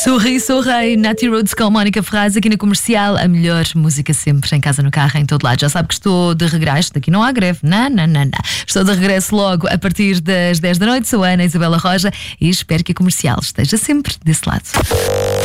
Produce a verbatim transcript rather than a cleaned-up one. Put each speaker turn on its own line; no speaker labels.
Sou rei, sou rei. Natty Roots com Mónica Ferraz aqui na Comercial. A melhor música sempre, em casa, no carro, em todo lado. Já sabe que estou de regresso. Daqui não há greve. Não, não, não, não. Estou de regresso logo a partir das dez da noite. Sou a Ana Isabela Roja e espero que a Comercial esteja sempre desse lado.